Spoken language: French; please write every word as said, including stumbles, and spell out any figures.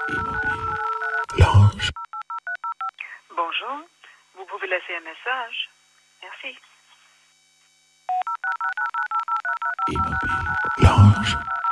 Immobile. L'ange. Bonjour, vous pouvez laisser un message. Merci. Immobile. L'ange.